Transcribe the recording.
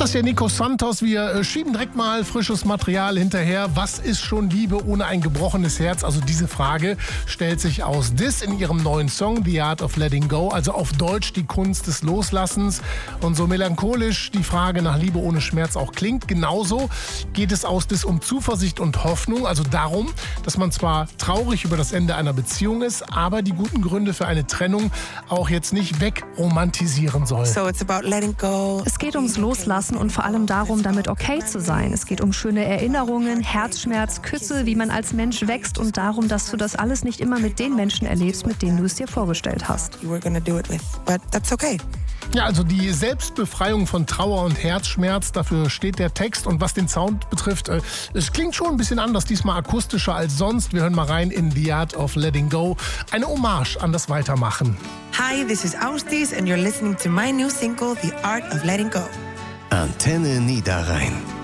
Das ist ja Nico Santos. Wir schieben direkt mal frisches Material hinterher. Was ist schon Liebe ohne ein gebrochenes Herz? Also diese Frage stellt sich aus Dis in ihrem neuen Song The Art of Letting Go, also auf Deutsch die Kunst des Loslassens. Und so melancholisch die Frage nach Liebe ohne Schmerz auch klingt, genauso geht es aus Dis um Zuversicht und Hoffnung, also darum, dass man zwar traurig über das Ende einer Beziehung ist, aber die guten Gründe für eine Trennung auch jetzt nicht wegromantisieren soll. So it's about letting go. Es geht ums Loslassen und vor allem darum, damit okay zu sein. Es geht um schöne Erinnerungen, Herzschmerz, Küsse, wie man als Mensch wächst und darum, dass du das alles nicht immer mit den Menschen erlebst, mit denen du es dir vorgestellt hast. You were gonna do it with, but that's okay. Ja, also die Selbstbefreiung von Trauer und Herzschmerz, dafür steht der Text. Und was den Sound betrifft, es klingt schon ein bisschen anders, diesmal akustischer als sonst. Wir hören mal rein in The Art of Letting Go. Eine Hommage an das Weitermachen. Hi, this is Austis and you're listening to my new single, The Art of Letting Go. Antenne Niederrhein.